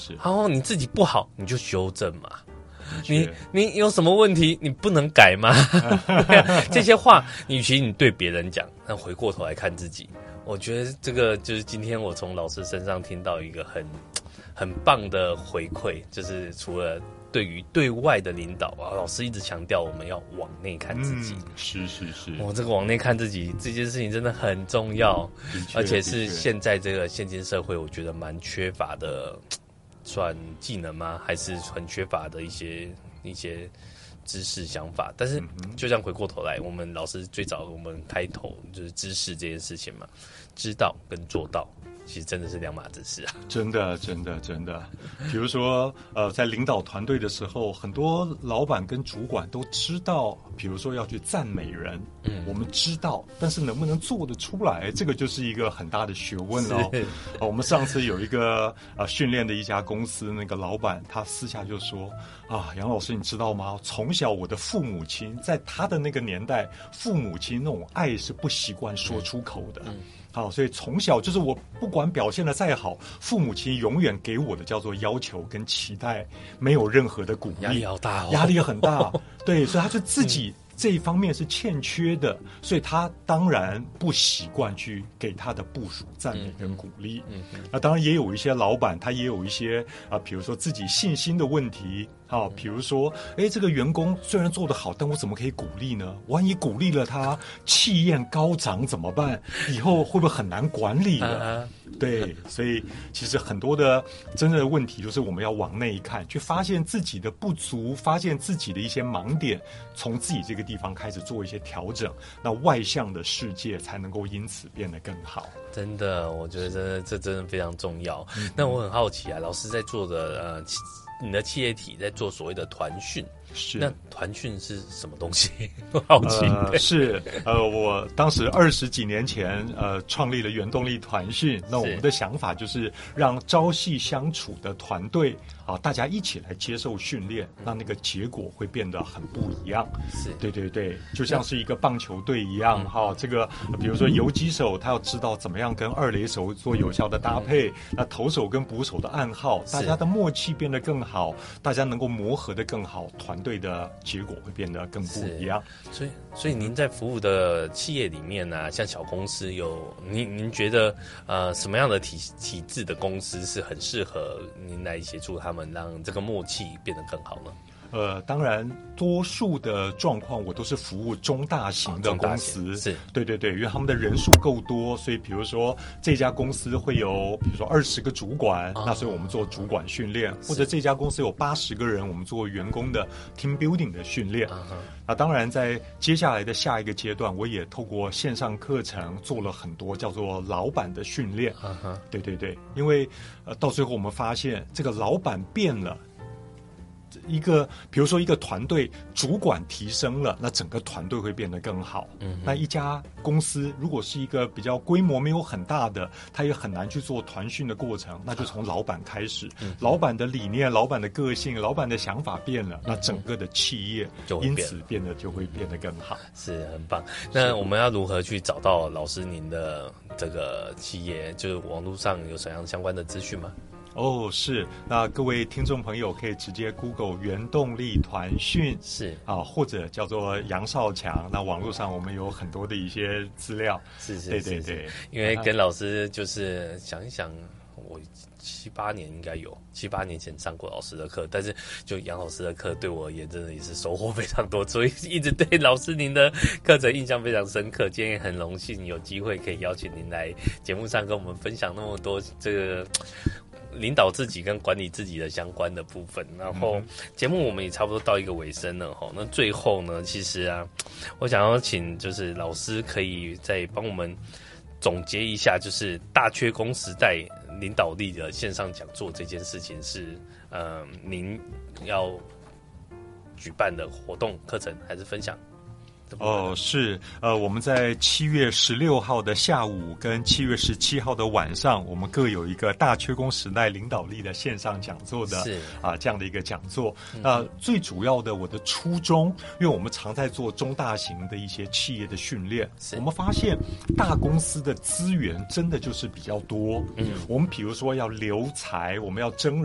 是。 然后你自己不好，你就修正嘛。你有什么问题，你不能改吗？这些话，与其你对别人讲，那回过头来看自己，我觉得这个就是今天我从老师身上听到一个很棒的回馈，就是除了对于对外的领导啊，老师一直强调我们要往内看自己。 是。 这个往内看自己这件事情真的很重要，而且是现在这个现今社会，我觉得蛮缺乏的。算技能吗？还是很缺乏的一些知识想法？但是就像回过头来，我们老师最早我们开头就是知识这件事情嘛，知道跟做到其实真的是两码子事啊！ 真的。比如说，在领导团队的时候，很多老板跟主管都知道，比如说要去赞美人，我们知道，但是能不能做得出来，这个就是一个很大的学问哦。我们上次有一个训练的一家公司，那个老板他私下就说啊，杨老师你知道吗？从小我的父母亲在他的那个年代，父母亲那种爱是不习惯说出口的。好，所以从小就是我不管表现得再好，父母亲永远给我的叫做要求跟期待，没有任何的鼓励， 压力好大哦， 压力很大。对，所以他就自己这一方面是欠缺的，所以他当然不习惯去给他的部属赞美跟鼓励。那当然也有一些老板，他也有一些比如说自己信心的问题。好，比如说，这个员工虽然做得好，但我怎么可以鼓励呢？万一鼓励了他，气焰高涨怎么办？以后会不会很难管理了？对，所以其实很多的真正的问题，就是我们要往内看，去发现自己的不足，发现自己的一些盲点，从自己这个地方开始做一些调整，那外向的世界才能够因此变得更好。 真的，我觉得这真的非常重要。那我很好奇啊，老师在做的你的企业体在做所谓的团训， 是那团训是什么东西？我好奇。 是我当时20几年前创立了原动力团训，那我们的想法就是让朝夕相处的团队大家一起来接受训练，那个结果会变得很不一样。 是， 对，就像是一个棒球队一样这个比如说游击手他要知道怎么样跟二垒手做有效的搭配，那投手跟捕手的暗号，大家的默契变得更好，大家能够磨合得更好，团队的结果会变得更不一样。 所以您在服务的企业里面呢，像小公司您觉得什么样的体制的公司是很适合您来协助他们，让这个默契变得更好呢？ 当然多数的状况我都是服务中大型的公司。 是， 对，因为他们的人数够多，所以比如说这家公司会有比如说20个主管，那所以我们做主管训练，或者这家公司有80个人，我们做员工的 team building 的训练。那当然在接下来的下一个阶段，我也透过线上课程做了很多叫做老板的训练。对，因为到最后我们发现这个老板变了，比如说一个团队主管提升了，那整个团队会变得更好。那一家公司如果是一个比较规模没有很大的，他也很难去做团训的过程，那就从老板开始，老板的理念、老板的个性、老板的想法变了，那整个的企业因此就会变得更好。 是，很棒。那我们要如何去找到老师您的这个企业？就是网络上有什么样相关的资讯吗？ 是，那各位听众朋友可以直接 Google 原动力团训， 是或者叫做杨少强，那网络上我们有很多的一些资料。 是， 对， 因为跟老师就是想一想，我7、8年应该有7、8年前上过老师的课，但是就杨老师的课对我而言真的也是收获非常多，所以一直对老师您的课程印象非常深刻。今天也很荣幸有机会可以邀请您来节目上跟我们分享那么多这个领导自己跟管理自己的相关的部分。然后节目我们也差不多到一个尾声了齁，那最后呢，其实我想要请就是老师可以再帮我们总结一下，就是大缺工时代领导力的线上讲座这件事情是您要举办的活动、课程还是分享？ 是我们在7月16号的下午跟7月17号的晚上，我们各有一个大缺工时代领导力的线上讲座的这样的一个讲座。最主要的我的初衷，因为我们常在做中大型的一些企业的训练，我们发现大公司的资源真的就是比较多。我们比如说要留才，我们要征人，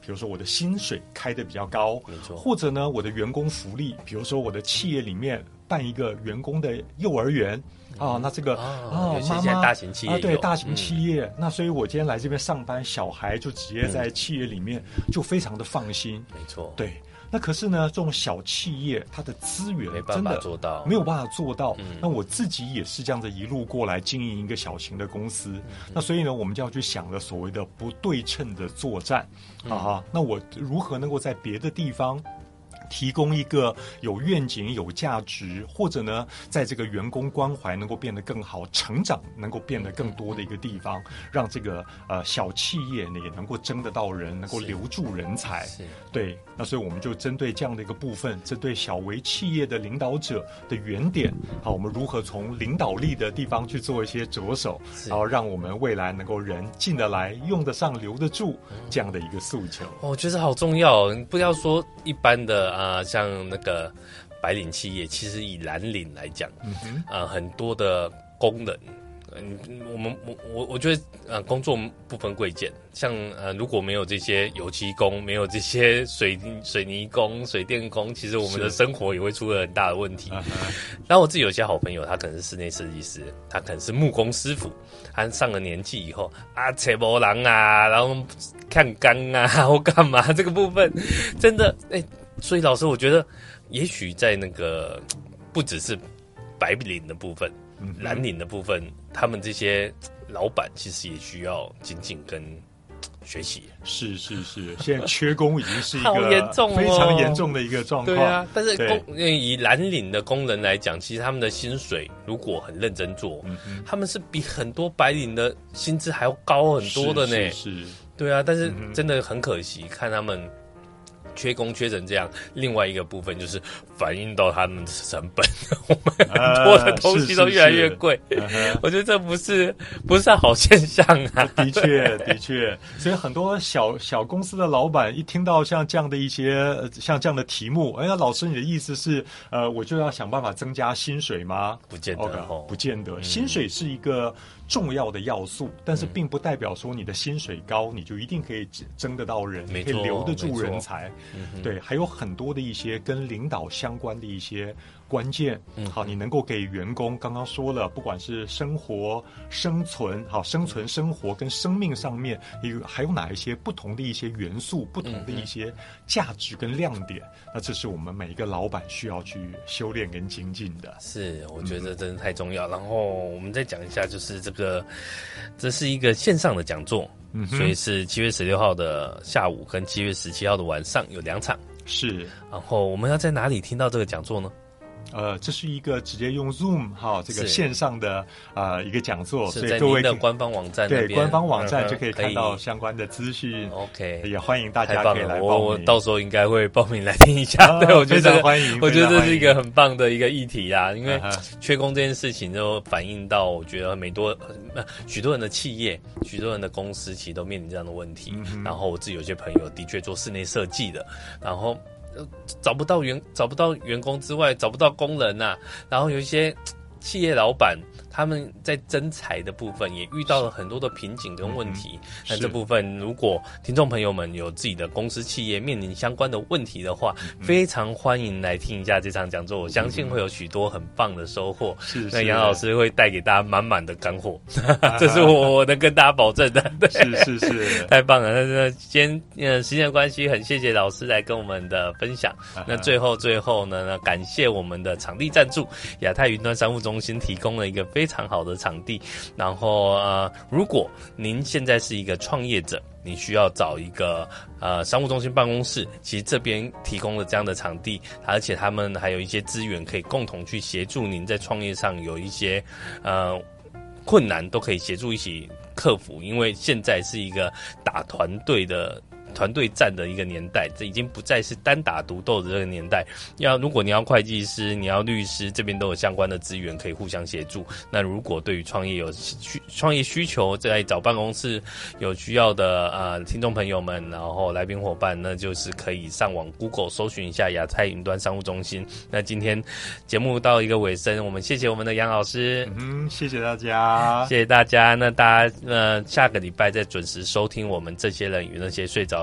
比如说我的薪水开得比较高， 没错， 或者呢我的员工福利，比如说我的企业里面办一个员工的幼儿园。那这个妈妈大型企业对大型企业，那所以我今天来这边上班，小孩就直接在企业里面就非常的放心。 没错， 对。那可是呢，这种小企业它的资源没办法做到， 没有办法做到。那我自己也是这样子一路过来经营一个小型的公司，那所以呢，我们就要去想了所谓的不对称的作战那我如何能够在别的地方提供一个有愿景、有价值，或者呢，在这个员工关怀能够变得更好、成长能够变得更多的一个地方，让这个小企业呢也能够争得到人，能够留住人才。对，那所以我们就针对这样的一个部分，针对小微企业的领导者的原点，我们如何从领导力的地方去做一些着手，然后让我们未来能够人进得来、用得上、留得住这样的一个诉求。 我觉得好重要，不要说一般的。像那个白领企业，其实以蓝领来讲，很多的功能，我觉得工作不分贵贱，像如果没有这些油漆工，没有这些水泥工、水电工，其实我们的生活也会出了很大的问题。然后我自己有些好朋友，他可能是室内设计师，他可能是木工师傅，他上了年纪以后切波浪然后看缸或干嘛，这个部分真的所以老师，我觉得也许在那个不只是白领的部分、蓝领的部分，他们这些老板其实也需要精进跟学习。 是，现在缺工已经是一个好严重非常严重的一个状况。 对啊，但是以蓝领的工人来讲，其实他们的薪水如果很认真做，他们是比很多白领的薪资还要高很多的呢。 是，对啊，但是真的很可惜，看他们缺工缺成这样，另外一个部分就是反映到他们的成本，我们很多的东西都越来越贵。我觉得这不是好现象啊。 的确，所以很多小公司的老板一听到像这样的一些像这样的题目，老师你的意思是我就要想办法增加薪水吗？ 不见得不见得，薪水是一个重要的要素，但是并不代表说你的薪水高，你就一定可以争得到人，可以留得住人才。对，还有很多的一些跟领导相关的一些关键。好，你能够给员工刚刚说了，不管是生活、生存，生活跟生命上面，还有哪一些不同的一些元素、不同的一些价值跟亮点？那这是我们每一个老板需要去修炼跟精进的。 是，我觉得真的太重要。然后我们再讲一下，就是这是一个线上的讲座。所以是7月16号的下午跟7月17号的晚上有2场。 是， 然后我们要在哪里听到这个讲座呢？ 这是一个直接用 Zoom 这个线上的一个讲座， 所以各位的官方网站那边， 对官方网站就可以看到相关的资讯。 OK， 也欢迎大家可以来报名。 我到时候应该会报名来听一下。对，我觉得欢迎， 我觉得这是一个很棒的一个议题啊，因为缺工这件事情就反映到，我觉得许多人的企业、许多人的公司其实都面临这样的问题。然后我自己有些朋友的确做室内设计的，然后找不到员工之外，找不到工人然后有一些企业老板他们在征才的部分也遇到了很多的瓶颈跟问题。那这部分如果听众朋友们有自己的公司企业面临相关的问题的话，非常欢迎来听一下这场讲座，我相信会有许多很棒的收获。那杨老师会带给大家满满的干货，这是我能跟大家保证的。 是， 太棒了。那今天时间的关系，很谢谢老师来跟我们的分享。那最后呢，感谢我们的场地赞助亚太云端商务中心提供了一个非常好的场地。然后如果您现在是一个创业者，你需要找一个商务中心办公室，其实这边提供了这样的场地，而且他们还有一些资源可以共同去协助您在创业上有一些困难，都可以协助一起克服。因为现在是一个打团队战的一个年代，这已经不再是单打独斗的这个年代。如果你要会计师，你要律师，这边都有相关的资源可以互相协助。那如果对于创业有创业需求，在找办公室有需要的听众朋友们，然后来宾伙伴，那就是可以上网 Google 搜寻一下亚太云端商务中心。那今天节目到一个尾声，我们谢谢我们的杨老师。 谢谢大家， 谢谢大家。那大家下个礼拜再准时收听我们这些人与那些睡着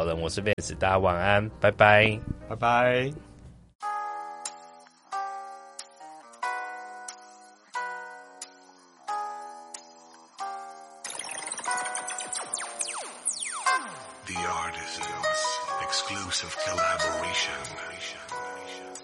人，我是 Vance， 大家晚安，拜拜， 拜拜。 The Artisans exclusive collaboration.